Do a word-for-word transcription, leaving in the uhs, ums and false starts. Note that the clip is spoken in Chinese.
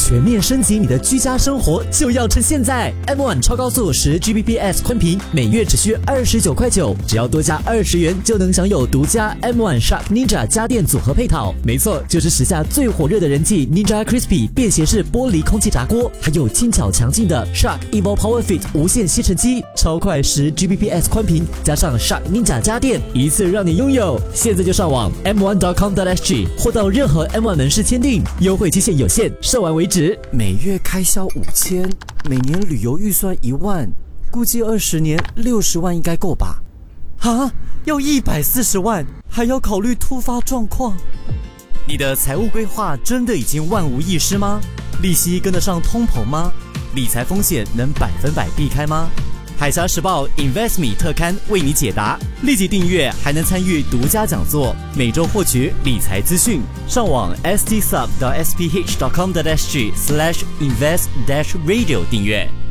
全面升级你的居家生活就要趁现在 ！M 一 超高速十 G B P S 宽频，每月只需二十九块九，只要多加二十元就能享有独家 M 一 Shark Ninja 家电组合配套。没错，就是时下最火热的人气 Ninja Crispy 便携式玻璃空气炸锅，还有轻巧强劲的 Shark Evo Power Fit 无线吸尘机，超快十 G B P S 宽频，加上 Shark Ninja 家电，一次让你拥有。现在就上网 m 一 dot com dot s g 或到任何 M 一 门市签订，优惠期限有限，售完为止。 每月开销五千，每年旅游预算一万，估计二十年六十万应该够吧？啊，要一百四十万，还要考虑突发状况。你的财务规划真的已经万无一失吗？利息跟得上通膨吗？理财风险能百分百避开吗？海峡时报 InvestMe 特刊为你解答，立即订阅还能参与独家讲座，每周获取理财资讯。上网 s t sub dot s p h dot com dot s g slash invest dash radio 订阅。